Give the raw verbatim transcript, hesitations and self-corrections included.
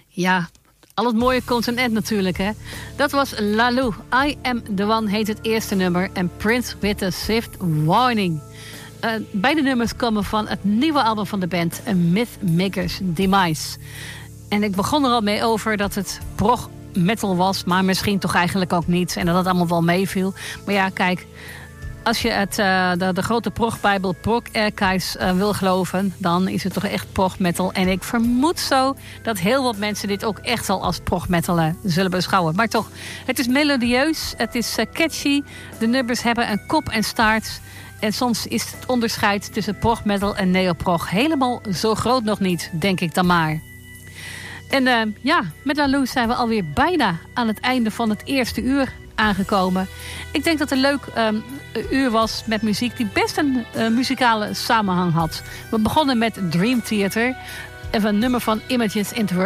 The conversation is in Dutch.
Ja, al het mooie komt een end natuurlijk, hè. Dat was Lalou. I Am The One heet het eerste nummer. En Prince with the Swift Warning. Uh, beide nummers komen van het nieuwe album van de band, A Mythmaker's Demise. En ik begon er al mee over dat het prog metal was, maar misschien toch eigenlijk ook niet. En dat het allemaal wel meeviel. Maar ja, kijk, als je het, uh, de, de grote progbijbel Prog Archives uh, wil geloven, dan is het toch echt prog metal. En ik vermoed zo dat heel wat mensen dit ook echt al als prog metal uh, zullen beschouwen. Maar toch, het is melodieus, het is uh, catchy. De nummers hebben een kop en staart. En soms is het onderscheid tussen prog metal en neoprog helemaal zo groot nog niet, denk ik dan maar. En uh, ja, met Lalou zijn we alweer bijna aan het einde van het eerste uur aangekomen. Ik denk dat het een leuk um, uur was met muziek die best een uh, muzikale samenhang had. We begonnen met Dream Theater, even een nummer van Images into